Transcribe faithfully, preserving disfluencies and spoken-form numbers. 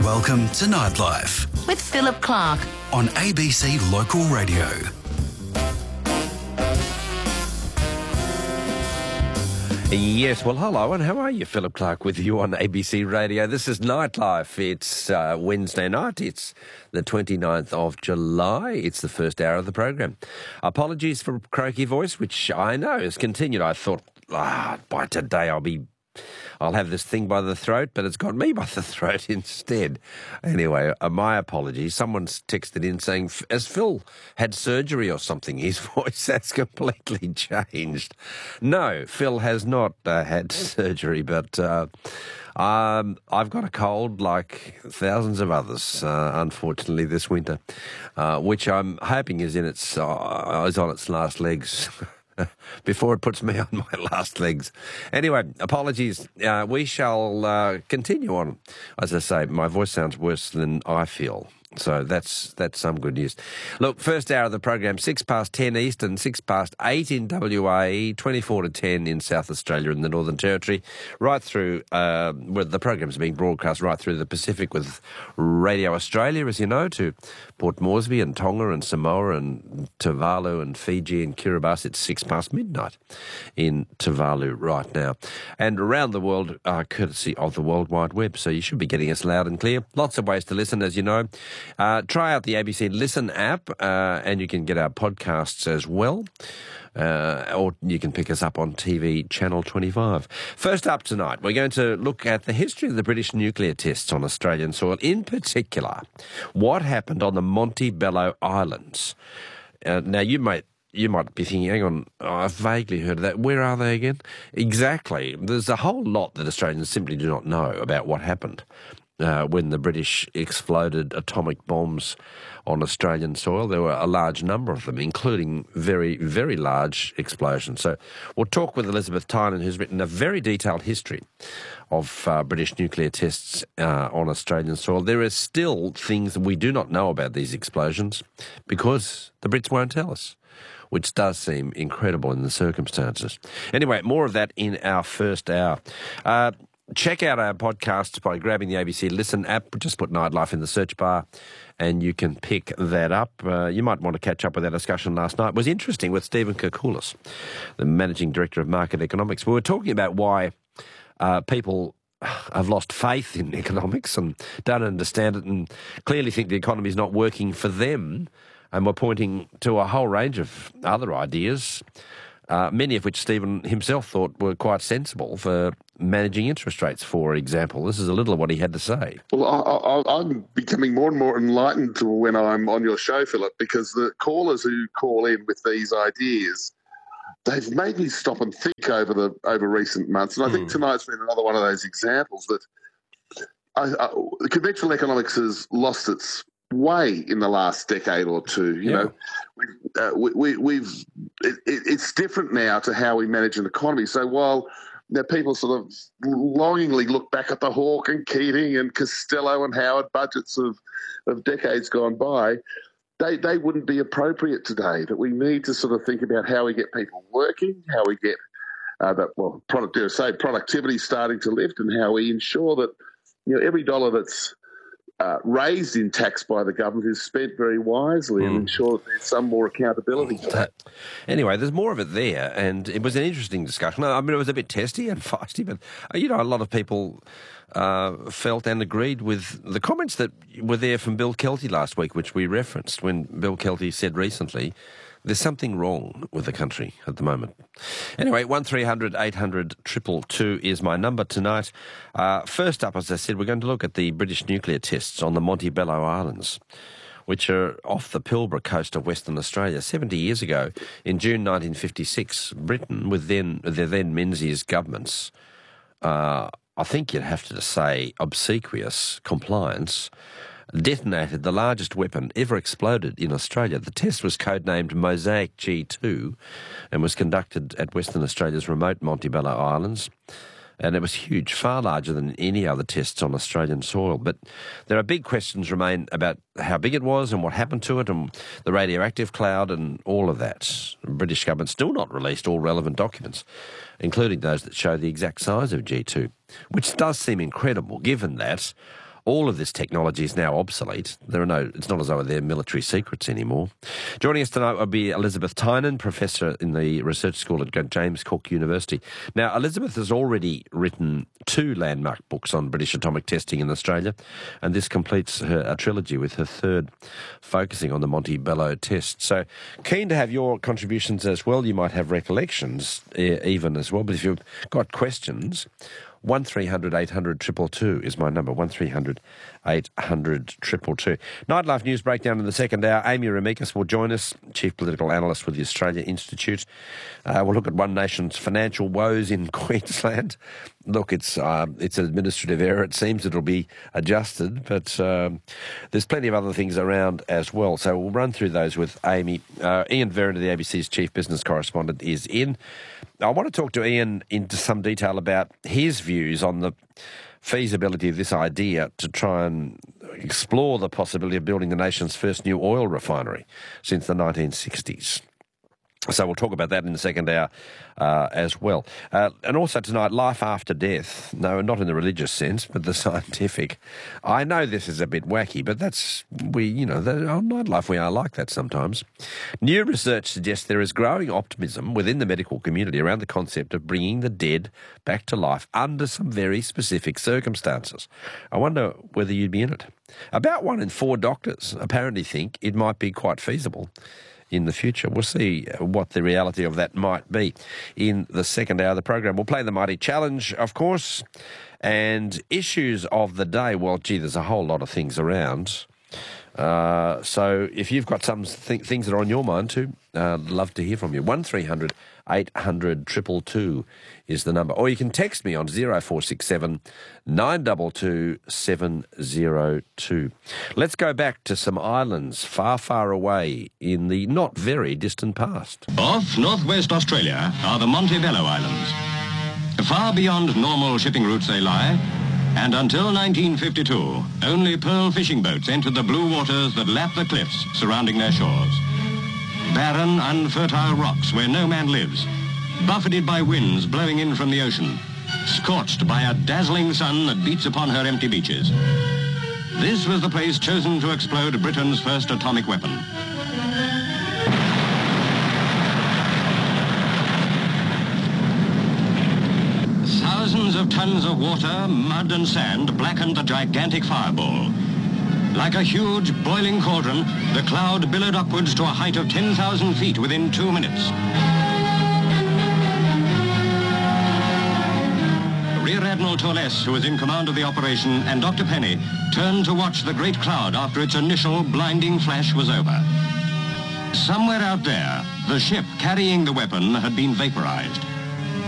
Welcome to Nightlife with Philip Clark on A B C Local Radio. Yes, well, hello, and how are you? Philip Clark with you on A B C Radio. This is Nightlife. It's uh, Wednesday night. It's the twenty-ninth of July. It's the first hour of the program. Apologies for croaky voice, which I know has continued. I thought, ah, by today I'll be... I'll have this thing by the throat, but it's got me by the throat instead. Anyway, uh, my apologies. Someone's texted in saying, has Phil had surgery or something? His voice has completely changed. No, Phil has not uh, had surgery, but uh, um, I've got a cold like thousands of others, uh, unfortunately, this winter, uh, which I'm hoping is in its uh, is on its last legs. Before it puts me on my last legs. Anyway, apologies. Uh, we shall uh, continue on. As I say, my voice sounds worse than I feel. So that's that's some good news. Look, first hour of the program, six past ten Eastern, six past eight in W A, twenty-four to ten in South Australia and the Northern Territory, right through, uh, where the program's being broadcast right through the Pacific with Radio Australia, as you know, to Port Moresby and Tonga and Samoa and Tuvalu and Fiji and Kiribati. It's six past midnight in Tuvalu right now. And around the world, uh, courtesy of the World Wide Web. So you should be getting us loud and clear. Lots of ways to listen, as you know. Uh, try out the A B C Listen app, uh, and you can get our podcasts as well. Uh, or you can pick us up on T V Channel twenty-five. First up tonight, we're going to look at the history of the British nuclear tests on Australian soil, in particular, what happened on the Montebello Islands. Uh, now, you might You might be thinking, hang on, oh, I've vaguely heard of that. Where are they again? Exactly. There's a whole lot that Australians simply do not know about what happened uh, when the British exploded atomic bombs on Australian soil. There were a large number of them, including very, very large explosions. So we'll talk with Elizabeth Tynan, who's written a very detailed history of uh, British nuclear tests uh, on Australian soil. There are still things that we do not know about these explosions because the Brits won't tell us, which does seem incredible in the circumstances. Anyway, more of that in our first hour. Uh, check out our podcasts by grabbing the A B C Listen app. Just put Nightlife in the search bar and you can pick that up. Uh, you might want to catch up with our discussion last night. It was interesting with Stephen Koukoulas, the Managing Director of Market Economics. We were talking about why uh, people have lost faith in economics and don't understand it and clearly think the economy is not working for them. And we're pointing to a whole range of other ideas, uh, many of which Stephen himself thought were quite sensible for managing interest rates, for example. This is a little of what he had to say. Well, I, I, I'm becoming more and more enlightened when I'm on your show, Philip, because the callers who call in with these ideas, they've made me stop and think over the over recent months. And I think mm. tonight's been another one of those examples that I, I, conventional economics has lost its way in the last decade or two. You yeah. know, we, uh, we, we, we've it, it, it's different now to how we manage an economy. So while you know, people sort of longingly look back at the Hawke and Keating and Costello and Howard budgets of, of decades gone by, they they wouldn't be appropriate today. That we need to sort of think about how we get people working, how we get uh, that well, product, dare I say, productivity starting to lift, and how we ensure that you know every dollar that's Uh, raised in tax by the government is spent very wisely mm. and ensure that there's some more accountability to that. Anyway, there's more of it there, and it was an interesting discussion. I mean, it was a bit testy and feisty, but, uh, you know, a lot of people uh, felt and agreed with the comments that were there from Bill Kelty last week, which we referenced, when Bill Kelty said recently, there's something wrong with the country at the moment. Anyway, one three hundred eight hundred two two two is my number tonight. Uh, first up, as I said, we're going to look at the British nuclear tests on the Montebello Islands, which are off the Pilbara coast of Western Australia. seventy years ago, in June nineteen fifty-six, Britain, with then the then Menzies governments, uh, I think you'd have to say obsequious compliance, detonated the largest weapon ever exploded in Australia. The test was codenamed Mosaic G two and was conducted at Western Australia's remote Montebello Islands. And it was huge, far larger than any other tests on Australian soil. But there are big questions remain about how big it was and what happened to it and the radioactive cloud and all of that. The British government still not released all relevant documents, including those that show the exact size of G two, which does seem incredible given that all of this technology is now obsolete. There are no, it's not as though they're military secrets anymore. Joining us tonight will be Elizabeth Tynan, Professor in the Research School at James Cook University. Now, Elizabeth has already written two landmark books on British atomic testing in Australia, and this completes her a trilogy with her third focusing on the Montebello test. So, keen to have your contributions as well. You might have recollections uh, even as well, but if you've got questions, one three hundred eight hundred two two two is my number, one three hundred eight hundred two two two. Nightlife News Breakdown in the second hour. Amy Remeikis will join us, Chief Political Analyst with the Australia Institute. Uh, we'll look at One Nation's financial woes in Queensland. Look, it's uh, it's an administrative error. It seems it'll be adjusted, but um, there's plenty of other things around as well. So we'll run through those with Amy. Uh, Ian Verrender, the A B C's Chief Business Correspondent, is in. I want to talk to Ian into some detail about his views on the feasibility of this idea to try and explore the possibility of building the nation's first new oil refinery since the nineteen sixties. So we'll talk about that in the second hour uh, as well. Uh, and also tonight, life after death. No, not in the religious sense, but the scientific. I know this is a bit wacky, but that's, we, you know, the, on Nightlife we are like that sometimes. New research suggests there is growing optimism within the medical community around the concept of bringing the dead back to life under some very specific circumstances. I wonder whether you'd be in it. About one in four doctors apparently think it might be quite feasible in the future. We'll see what the reality of that might be in the second hour of the program. We'll play the Mighty Challenge, of course, and issues of the day. Well, gee, there's a whole lot of things around. Uh, so if you've got some th- things that are on your mind too, uh, love to hear from you. one three hundred eight hundred two two two is the number. Or you can text me on zero four six seven nine two two seven zero two. Let's go back to some islands far, far away in the not very distant past. Off northwest Australia are the Montebello Islands. Far beyond normal shipping routes they lie, and until nineteen fifty-two, only pearl fishing boats entered the blue waters that lap the cliffs surrounding their shores. Barren, unfertile rocks where no man lives, buffeted by winds blowing in from the ocean, scorched by a dazzling sun that beats upon her empty beaches. This was the place chosen to explode Britain's first atomic weapon. Thousands of tons of water, mud and sand blackened the gigantic fireball. Like a huge boiling cauldron, the cloud billowed upwards to a height of ten thousand feet within two minutes. Rear Admiral Torles, who was in command of the operation, and Doctor Penny turned to watch the great cloud after its initial blinding flash was over. Somewhere out there, the ship carrying the weapon had been vaporized.